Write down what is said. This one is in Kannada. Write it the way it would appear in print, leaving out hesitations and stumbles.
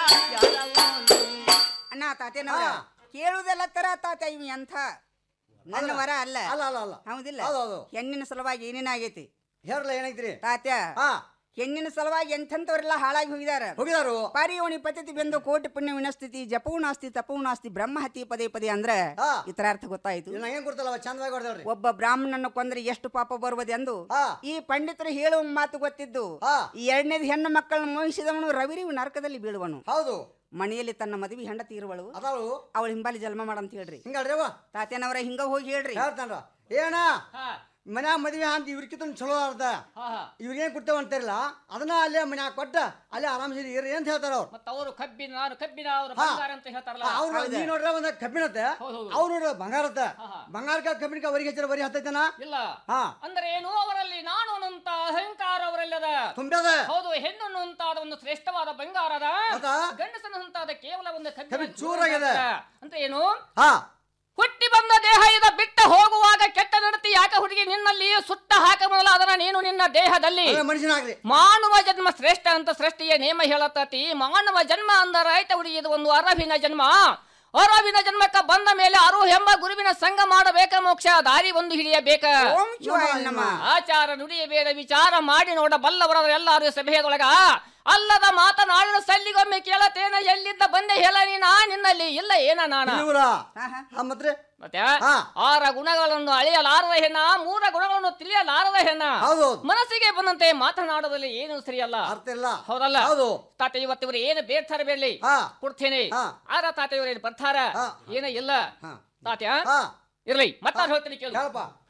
ಅಣ್ಣ ತಾತೇನವ್ರ ಕೇಳುವುದೆಲ್ಲ ತರ ತಾತ ಇವ್ ಎಂಥ ನನ್ನ ವರ ಅಲ್ಲ ಹೌದಿಲ್ಲ ಹೆಣ್ಣಿನ ಸಲುವಾಗಿ ಏನೇನಾಗೈತಿ ಹೇಳಲ್ಲ ಏನೈತ್ರಿ ತಾತ್ಯ ಹೆಣ್ಣಿನ ಸಲುವಾಗಿ ಎಂಥವರೆಲ್ಲ ಹಾಳಾಗಿ ಹೋಗಿದಾರು ಪಾರಿಯೋಣಿ ಪದ್ಧತಿ ಬೆಂದು ಕೋಟಿ ಪುಣ್ಯ ವಿನಸ್ಥಿತಿ ಜಪವು ನಾಸ್ತಿ ತಪವು ನಾಸ್ತಿ ಬ್ರಹ್ಮ ಹತಿ ಪದೇ ಪದೇ ಅಂದ್ರೆ ಇತರ ಅರ್ಥ ಗೊತ್ತಾಯ್ತು. ಒಬ್ಬ ಬ್ರಾಹ್ಮಣನ ಕೊಂದ್ರೆ ಎಷ್ಟು ಪಾಪ ಬರುವುದೆಂದು ಈ ಪಂಡಿತರು ಹೇಳುವ ಮಾತು ಗೊತ್ತಿದ್ದು ಈ ಎರಡನೇದು ಹೆಣ್ಣು ಮಕ್ಕಳನ್ನು ಮೋಹಿಸಿದವನು ರವಿರಿವು ನರಕದಲ್ಲಿ ಬೀಳುವನು. ಹೌದು, ಮನೆಯಲ್ಲಿ ತನ್ನ ಮದುವೆ ಹೆಂಡತಿ ಇರುವಳು, ಅವಳು ಹಿಂಬಾಲಿ ಜನ್ಮ ಮಾಡಂತ ಹೇಳ್ರಿ. ತಾತೇನವರ ಹಿಂಗ ಹೋಗಿ ಹೇಳ್ರಿ. ಏನ ಮನ್ಯಾಗ ಮದ್ವೆ ಅಂತ ಇವ್ರಕಿತ ಚಲೋ ಅರ್ಧ ಇವ್ರಿಗೇನ್ ಕೊಡ್ತೇವ ಅಂತಾರಲ್ಲ ಅದನ್ನ ಅಲ್ಲೇ ಮನ್ಯಾಗ ಕೊಟ್ಟ ಅಲ್ಲೇ ಆರಾಮ್ಸಿ ಇರ್ರಿ ಅಂತ ಹೇಳ್ತಾರ ಅವ್ರು. ಅವ್ರು ಕಬ್ಬಿನ ಅಂತ ಹೇಳ್ತಾರಲ್ಲ ಅವ್ರು ನೀ ನೋಡ್ರ ಒಂದ ಕಬ್ಬಿಣತ್ತೆ ಅವ್ರು ನೋಡ್ರ ಬಂಗಾರತ್ತ ಬಂಗಾರಕ್ಕ ಕಬ್ಬಿಣಕ್ಕ ಅವರಿಗೆ ಹೆಚ್ಚಿನ ಬರಿ ಹತ್ತೈತನ ಇಲ್ಲ. ಅಂದ್ರೆ ಏನು ಅವರಲ್ಲಿ ನಾನು ಅನ್ನುವಂತ ಅಹಂಕಾರ ಅವರಲ್ಲಿ ಅದ ತುಂಬ್ಯದ. ಹೌದು, ಹೆಣ್ಣು ಅನ್ನುವಂತಾದ ಒಂದು ಶ್ರೇಷ್ಠವಾದ ಬಂಗಾರದ ಗಂಡಸನ್ನಂತಾದ ಕೇವಲ ಒಂದು ಕಬ್ಬಿಣ ಚೂರಾಗಿದೆ ಅಂತ ಏನು. ಹುಟ್ಟಿ ಬಂದ ದೇಹ ಇದ ಬಿಟ್ಟ ಹೋಗುವಾಗ ಕೆಟ್ಟ ನಡತಿ ಯಾಕೆ ಹುಡುಗಿ ನಿನ್ನಲ್ಲಿ ಸುಟ್ಟ ಹಾಕ ಮೊದಲ ಅದನ್ನ ನೀನು ನಿನ್ನ ದೇಹದಲ್ಲಿ ಮಾನವ ಜನ್ಮ ಶ್ರೇಷ್ಠ ಅಂತ ಸೃಷ್ಟಿಯ ನೇಮ ಹೇಳತತಿ. ಮಾನವ ಜನ್ಮ ಅಂದ ರೈತ ಹುಡುಗಿ ಇದು ಒಂದು ಅರವಿನ ಜನ್ಮ. ಅರವಿನ ಜನ್ಮಕ್ಕ ಬಂದ ಮೇಲೆ ಅರು ಎಂಬ ಗುರುವಿನ ಸಂಘ ಮಾಡಬೇಕ, ಮೋಕ್ಷ ದಾರಿ ಒಂದು ಹಿಡಿಯಬೇಕ. ಆಚಾರ ನುಡಿಯಬೇಡ ವಿಚಾರ ಮಾಡಿ ನೋಡ ಬಲ್ಲವರ ಎಲ್ಲಾರು ಸಭೆಯದೊಳಗ ಅಲ್ಲದ ಮಾತನಾಡಿನ ಸಲ್ಲಿಗೊಮ್ಮೆ ಕೇಳತೇನ ಎಲ್ಲಿದ್ದ ಬಂದೆ ಹೇಳ ನೀನಾ ನಿನ್ನಲ್ಲಿ ಇಲ್ಲ ಏನ ನಾನ ಮತ್ತೆ ಆರ ಗುಣಗಳನ್ನು ಅಳೆಯಲಾರದ ಹೆಣ್ಣ, ಮೂರ ಗುಣಗಳನ್ನು ತಿಳಿಯಲಾರದ ಹೆಣ್ಣ. ಮನಸ್ಸಿಗೆ ಬಂದಂತೆ ಮಾತನಾಡೋದಲ್ಲಿ ಏನು ಸರಿಯಲ್ಲ, ಹೌದಲ್ಲ ತಾತ. ಇವತ್ತಿವರು ಏನು ಬೇಡ್ತಾರೆ ಬೇಡಲಿ ಕೊಡ್ತೇನೆ. ಆರ ತಾತ ಇವರು ಏನು ಬರ್ತಾರ ಏನ ಇಲ್ಲ ತಾತ್ಯ ಇರ್ಲಿ ಮತ್ತ ಹೇಳ್ತೀನಿ ಕೇಳು.